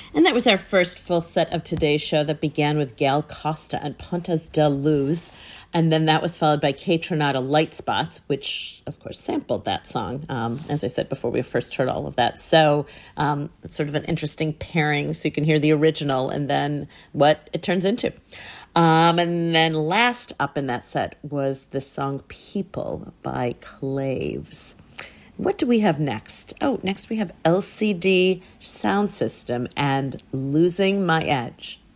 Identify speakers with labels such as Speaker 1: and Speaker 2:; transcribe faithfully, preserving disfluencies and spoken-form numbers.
Speaker 1: And that was our first full set of today's show that began with Gal Costa and Pontas de Luz. And then that was followed by Kaytranada Light Spots, which, of course, sampled that song, um, as I said before we first heard all of that. So um, it's sort of an interesting pairing, so you can hear the original and then what it turns into. Um, and then last up in that set was the song People by Claves. What do we have next? Oh, next we have L C D Sound System and Losing My Edge.